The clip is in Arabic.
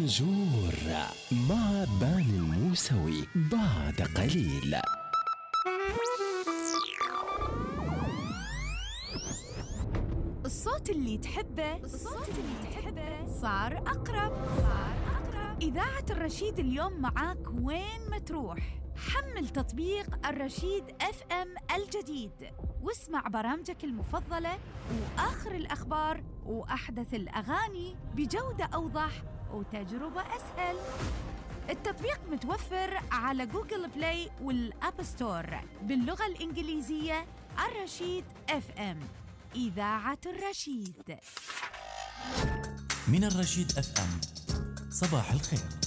بونجور مع بان الموسوي بعد قليل. الصوت اللي تحبه صار أقرب. إذاعة الرشيد اليوم معاك وين ما تروح. حمل تطبيق الرشيد FM الجديد واسمع برامجك المفضلة وآخر الأخبار وأحدث الأغاني بجودة أوضح وتجربة أسهل. التطبيق متوفر على جوجل بلاي والأب ستور باللغة الإنجليزية. الرشيد FM، إذاعة الرشيد. من الرشيد FM، صباح الخير.